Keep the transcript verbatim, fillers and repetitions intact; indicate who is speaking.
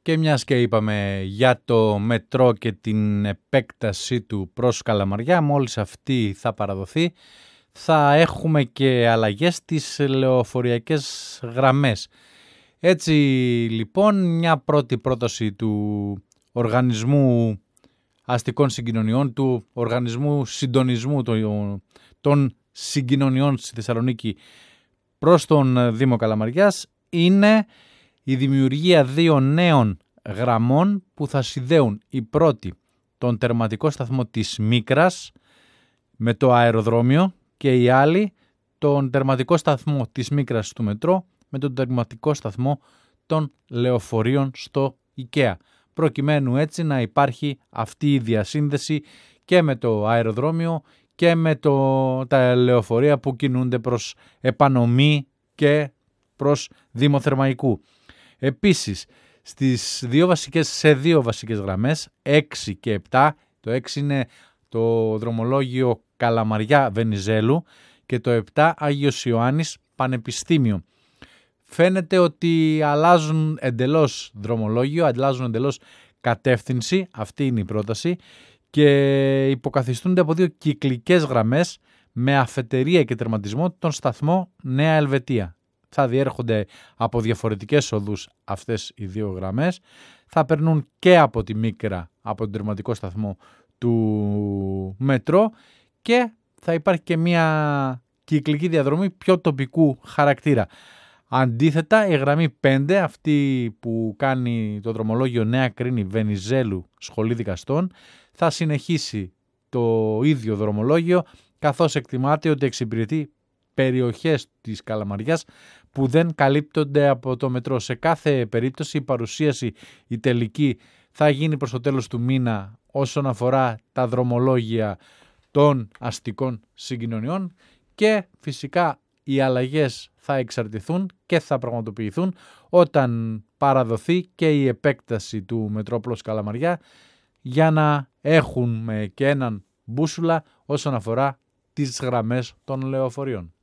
Speaker 1: Και μιας και είπαμε για το μετρό και την επέκτασή του προς Καλαμαριά, μόλις αυτή θα παραδοθεί, θα έχουμε και αλλαγές στις λεωφοριακές γραμμές. Έτσι λοιπόν, μια πρώτη πρόταση του Οργανισμού Αστικών Συγκοινωνιών, του Οργανισμού Συντονισμού των Συγκοινωνιών στη Θεσσαλονίκη προς τον Δήμο Καλαμαριάς, είναι η δημιουργία δύο νέων γραμμών που θα συνδέουν η πρώτη τον τερματικό σταθμό της Μίκρας με το αεροδρόμιο και η άλλη τον τερματικό σταθμό της Μίκρας του μετρό με τον τερματικό σταθμό των λεωφορείων στο IKEA, προκειμένου έτσι να υπάρχει αυτή η διασύνδεση και με το αεροδρόμιο και με το, τα λεωφορεία που κινούνται προς Επανομή και προς Δήμο Θερμαϊκού. Επίσης, στις δύο βασικές, σε δύο βασικές γραμμές, έξι και επτά, το έξι είναι το δρομολόγιο Καλαμαριά Βενιζέλου και το επτά Άγιος Ιωάννης Πανεπιστήμιο. Φαίνεται ότι αλλάζουν εντελώς δρομολόγιο, αλλάζουν εντελώς κατεύθυνση, αυτή είναι η πρόταση, και υποκαθιστούνται από δύο κυκλικές γραμμές με αφετηρία και τερματισμό τον σταθμό Νέα Ελβετία. Θα διέρχονται από διαφορετικές οδούς αυτές οι δύο γραμμές, θα περνούν και από τη Μίκρα, από τον τερματικό σταθμό του μετρό, και θα υπάρχει και μια κυκλική διαδρομή πιο τοπικού χαρακτήρα. Αντίθετα, η γραμμή πέντε, αυτή που κάνει το δρομολόγιο Νέα Κρίνη Βενιζέλου Σχολή Δικαστών, θα συνεχίσει το ίδιο δρομολόγιο, καθώς εκτιμάται ότι εξυπηρετεί περιοχές της Καλαμαριάς που δεν καλύπτονται από το μετρό. Σε κάθε περίπτωση η παρουσίαση η τελική θα γίνει προς το τέλος του μήνα όσον αφορά τα δρομολόγια των αστικών συγκοινωνιών, και φυσικά οι αλλαγές θα εξαρτηθούν και θα πραγματοποιηθούν όταν παραδοθεί και η επέκταση του μετρό προς Καλαμαριά, για να έχουμε και έναν μπούσουλα όσον αφορά τις γραμμές των λεωφορείων.